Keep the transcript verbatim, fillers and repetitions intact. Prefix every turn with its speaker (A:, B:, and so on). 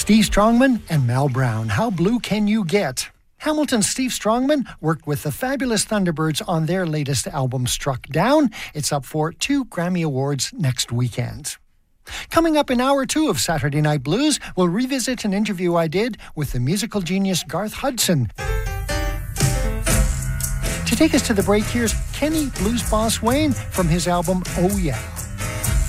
A: Steve Strongman and Mal Brown, How Blue Can You Get? Hamilton's Steve Strongman worked with the Fabulous Thunderbirds on their latest album, Struck Down. It's up for two Grammy Awards next weekend. Coming up in hour two of Saturday Night Blues, we'll revisit an interview I did with the musical genius Garth Hudson. To take us to the break, here's Kenny Blues Boss Wayne from his album Oh Yeah.